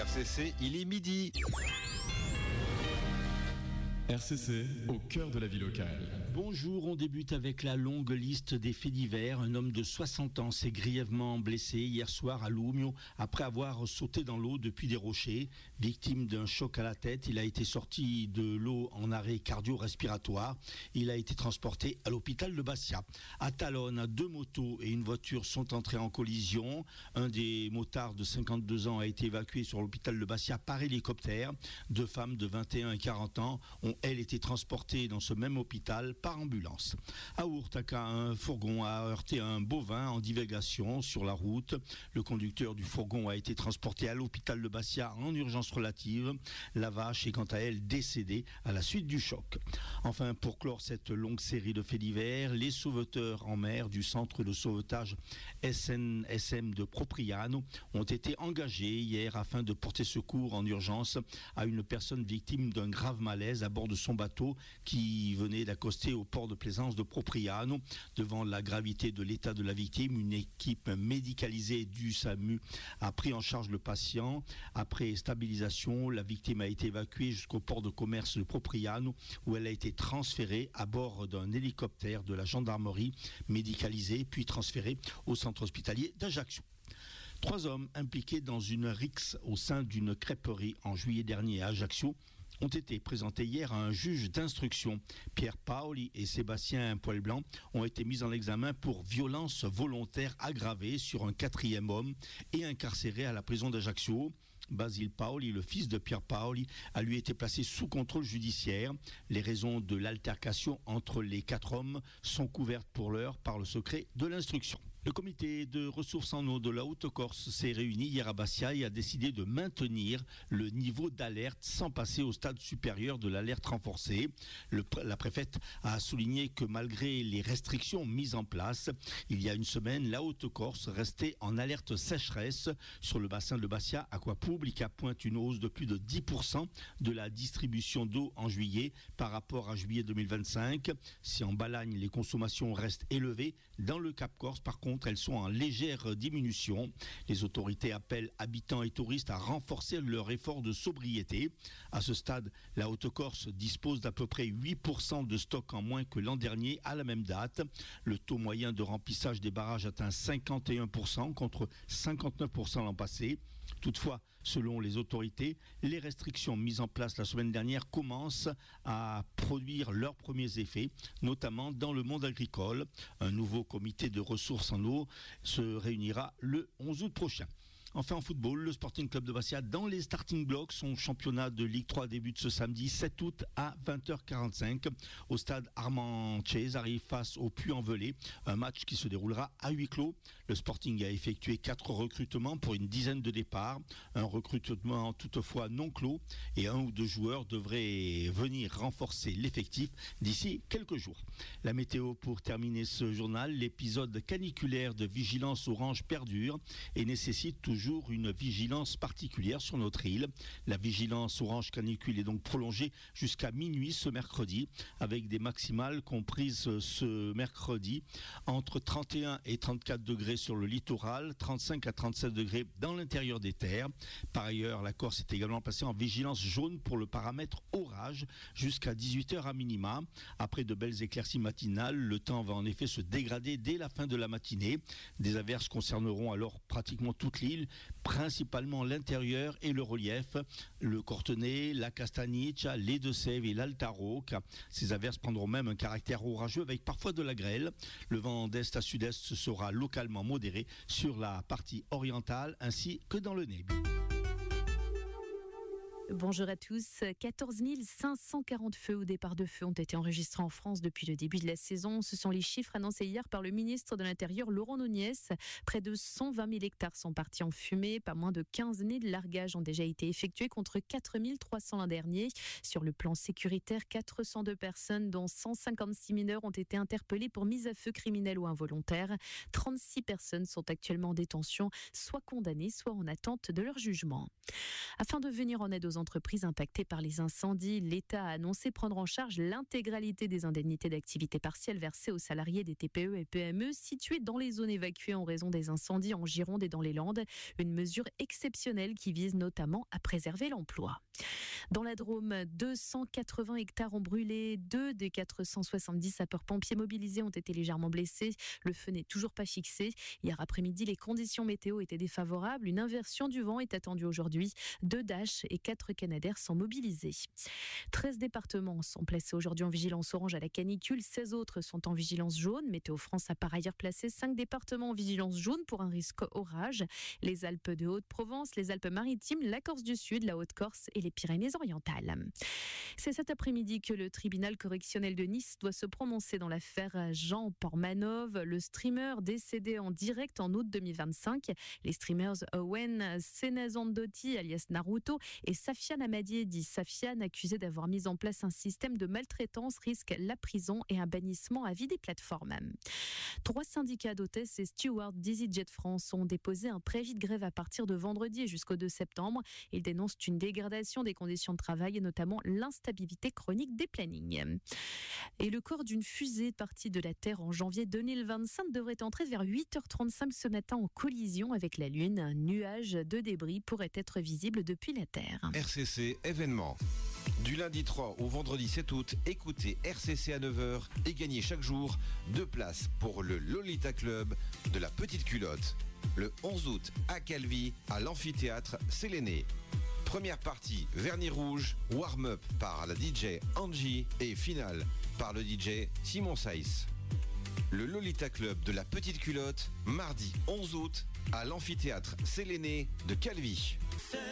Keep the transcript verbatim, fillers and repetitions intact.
C C, il est midi. R C C, au cœur de la vie locale. Bonjour, on débute avec la longue liste des faits divers. Un homme de soixante ans s'est grièvement blessé hier soir à Lumio après avoir sauté dans l'eau depuis des rochers. Victime d'un choc à la tête, il a été sorti de l'eau en arrêt cardio-respiratoire. Il a été transporté à l'hôpital de Bastia. À Talonne, deux motos et une voiture sont entrées en collision. Un des motards de cinquante-deux ans a été évacué sur l'hôpital de Bastia par hélicoptère. Deux femmes de vingt et un et quarante ans ont elle était transportée dans ce même hôpital par ambulance. À Ourtaka, un fourgon a heurté un bovin en divagation sur la route. Le conducteur du fourgon a été transporté à l'hôpital de Bastia en urgence relative. La vache est quant à elle décédée à la suite du choc. Enfin, pour clore cette longue série de faits divers, les sauveteurs en mer du centre de sauvetage S N S M de Propriano ont été engagés hier afin de porter secours en urgence à une personne victime d'un grave malaise à bord de son bateau qui venait d'accoster au port de plaisance de Propriano. Devant la gravité de l'état de la victime, une équipe médicalisée du SAMU a pris en charge le patient. Après stabilisation, la victime a été évacuée jusqu'au port de commerce de Propriano où elle a été transférée à bord d'un hélicoptère de la gendarmerie médicalisée puis transférée au centre hospitalier d'Ajaccio. Trois hommes impliqués dans une rixe au sein d'une crêperie en juillet dernier à Ajaccio ont été présentés hier à un juge d'instruction. Pierre Paoli et Sébastien Poilblanc ont été mis en examen pour violence volontaire aggravée sur un quatrième homme et incarcéré à la prison d'Ajaccio. Basile Paoli, le fils de Pierre Paoli, a lui été placé sous contrôle judiciaire. Les raisons de l'altercation entre les quatre hommes sont couvertes pour l'heure par le secret de l'instruction. Le comité de ressources en eau de la Haute-Corse s'est réuni hier à Bastia et a décidé de maintenir le niveau d'alerte sans passer au stade supérieur de l'alerte renforcée. Le, la préfète a souligné que malgré les restrictions mises en place, il y a une semaine, la Haute-Corse restait en alerte sécheresse sur le bassin de Bastia Aquapublica pointe une hausse de plus de dix pour cent de la distribution d'eau en juillet par rapport à juillet deux mille vingt-cinq. Si en Balagne les consommations restent élevées, dans le Cap Corse par contre elles sont en légère diminution. Les autorités appellent habitants et touristes à renforcer leur effort de sobriété. À ce stade, la Haute-Corse dispose d'à peu près huit pour cent de stock en moins que l'an dernier à la même date. Le taux moyen de remplissage des barrages atteint cinquante et un pour cent contre cinquante-neuf pour cent l'an passé. Toutefois, selon les autorités, les restrictions mises en place la semaine dernière commencent à produire leurs premiers effets, notamment dans le monde agricole. Un nouveau comité de ressources en eau se réunira le onze août prochain. Enfin en football, le Sporting Club de Bastia dans les starting blocks. Son championnat de Ligue trois débute ce samedi sept août à vingt heures quarante-cinq au stade Armand Cesari face au Puy-en-Velay. Un match qui se déroulera à huis clos. Le Sporting a effectué quatre recrutements pour une dizaine de départs. Un recrutement toutefois non clos et un ou deux joueurs devraient venir renforcer l'effectif d'ici quelques jours. La météo pour terminer ce journal, l'épisode caniculaire de vigilance orange perdure et nécessite toujours une vigilance particulière sur notre île. La vigilance orange canicule est donc prolongée jusqu'à minuit ce mercredi, avec des maximales comprises ce mercredi entre trente et un et trente-quatre degrés sur le littoral, trente-cinq à trente-sept degrés dans l'intérieur des terres. Par ailleurs, la Corse est également placée en vigilance jaune pour le paramètre orage jusqu'à dix-huit heures à minima. Après de belles éclaircies matinales, le temps va en effet se dégrader dès la fin de la matinée. Des averses concerneront alors pratiquement toute l'île, principalement l'intérieur et le relief, le Cortenay, la Castagniccia, les Deux-Sèvres et l'Alta Rocca. Ces averses prendront même un caractère orageux avec parfois de la grêle. Le vent d'est à sud-est sera localement modéré sur la partie orientale ainsi que dans le Nebi. Bonjour à tous. quatorze mille cinq cent quarante feux ou départs de feu ont été enregistrés en France depuis le début de la saison. Ce sont les chiffres annoncés hier par le ministre de l'Intérieur, Laurent Nunez. Près de cent vingt mille hectares sont partis en fumée. Pas moins de quinze mille largages ont déjà été effectués contre quatre mille trois cents l'an dernier. Sur le plan sécuritaire, quatre cent deux personnes, dont cent cinquante-six mineurs, ont été interpellées pour mise à feu criminelle ou involontaire. trente-six personnes sont actuellement en détention, soit condamnées, soit en attente de leur jugement. Afin de venir en aide aux entreprises impactées par les incendies. L'État a annoncé prendre en charge l'intégralité des indemnités d'activité partielle versées aux salariés des T P E et P M E situés dans les zones évacuées en raison des incendies en Gironde et dans les Landes. Une mesure exceptionnelle qui vise notamment à préserver l'emploi. Dans la Drôme, deux cent quatre-vingts hectares ont brûlé. Deux des quatre cent soixante-dix sapeurs-pompiers mobilisés ont été légèrement blessés. Le feu n'est toujours pas fixé. Hier après-midi, les conditions météo étaient défavorables. Une inversion du vent est attendue aujourd'hui. Deux Dash et quatre Canadair sont mobilisés. treize départements sont placés aujourd'hui en vigilance orange à la canicule. seize autres sont en vigilance jaune. Météo France a par ailleurs placé cinq départements en vigilance jaune pour un risque orage. Les Alpes de Haute-Provence, les Alpes-Maritimes, la Corse du Sud, la Haute-Corse et les Pyrénées-Orientales. C'est cet après-midi que le tribunal correctionnel de Nice doit se prononcer dans l'affaire Jean Pormanov, le streamer décédé en direct en août deux mille vingt-cinq. Les streamers Owen Senazandotti alias Naruto et Safiane Amadié dit Safiane, accusé d'avoir mis en place un système de maltraitance, risquent la prison et un bannissement à vie des plateformes. Trois syndicats d'hôtesses et stewards d'EasyJet France ont déposé un préavis de grève à partir de vendredi jusqu'au deux septembre. Ils dénoncent une dégradation des conditions de travail et notamment l'instabilité chronique des plannings. Et le corps d'une fusée partie de la Terre en janvier deux mille vingt-cinq devrait entrer vers huit heures trente-cinq ce matin en collision avec la Lune. Un nuage de débris pourrait être visible depuis la Terre. R C C événement. Du lundi trois au vendredi sept août, écoutez R C C à neuf heures et gagnez chaque jour deux places pour le Lolita Club de la Petite Culotte. Le onze août à Calvi, à l'amphithéâtre Séléné. Première partie, vernis rouge, warm-up par la D J Angie et finale par le D J Simon Saïs. Le Lolita Club de la Petite Culotte, mardi onze août à l'amphithéâtre Séléné de Calvi.